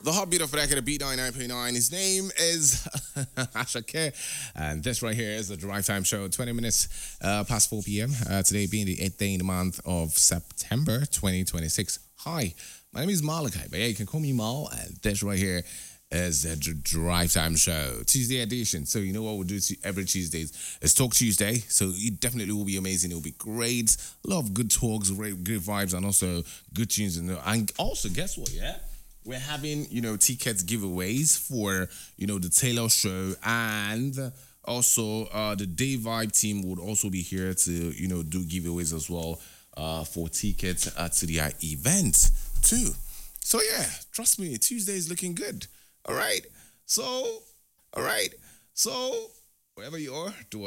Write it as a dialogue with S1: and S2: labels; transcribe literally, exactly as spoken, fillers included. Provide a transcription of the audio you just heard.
S1: The heartbeat of Record Beat ninety-nine point nine. His name is Ashake. And this right here is the Drive Time Show. twenty minutes uh, past four p.m. Uh, today being the eighth day in the month of September twenty twenty-six. Hi, my name is Malachi, but yeah, you can call me Mal. And this right here is the Dr- Drive Time Show. Tuesday edition. So you know what we'll do to every Tuesdays? It's Talk Tuesday. So it definitely will be amazing. It will be great. A lot of good talks, great, good vibes, and also good tunes. And, and also, guess what, yeah? We're having, you know, tickets giveaways for, you know, the Taylor show, and also uh, the Day Vibe team would also be here to, you know, do giveaways as well uh, for tickets uh, to their event too. So yeah, trust me, Tuesday is looking good. All right. So, all right. So, wherever you are, do